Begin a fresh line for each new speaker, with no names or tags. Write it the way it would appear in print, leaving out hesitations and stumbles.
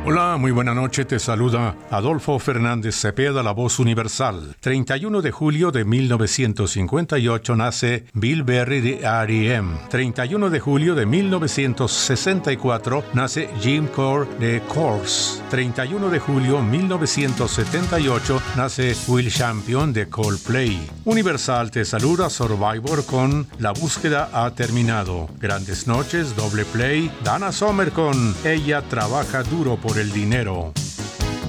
Hola, muy buena noche, te saluda Adolfo Fernández Cepeda, la voz universal. 31 de julio de 1958 nace Bill Berry de R.E.M. 31 de julio de 1964 nace Jim Core de Corrs. 31 de julio 1978 nace Will Champion de Coldplay. Universal te saluda Survivor con La búsqueda ha terminado. Grandes noches, doble play, Dana Summer con Ella trabaja duro por el dinero.